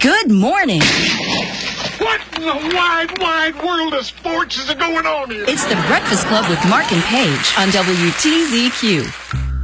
Good morning. What in the wide, wide world of sports is going on here? It's the Breakfast Club with Mark and Paige on WTZQ.